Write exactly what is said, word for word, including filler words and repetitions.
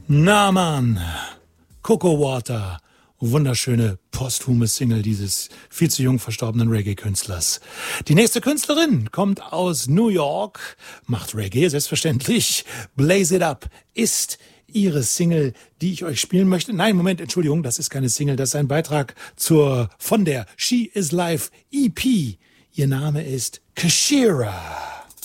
Na Mann, Coco Water, wunderschöne posthume Single dieses viel zu jung verstorbenen Reggae-Künstlers. Die nächste Künstlerin kommt aus New York, macht Reggae, selbstverständlich. Blaze It Up ist ihre Single, die ich euch spielen möchte. Nein, Moment, Entschuldigung, das ist keine Single, das ist ein Beitrag zur von der She Is Life E P. Ihr Name ist Kashira.